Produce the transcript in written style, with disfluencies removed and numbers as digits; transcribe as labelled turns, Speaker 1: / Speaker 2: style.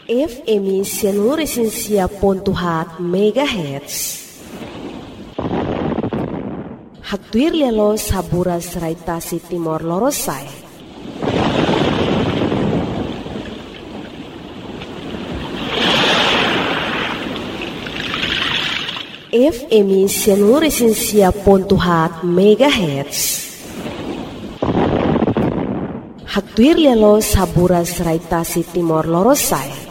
Speaker 1: FM 105.4 MHz. Hatuir lelo saburas raitasi Timor Lorosai. FM 105.4 MHz. Hatuir lelo saburas raitasi Timor Lorosai.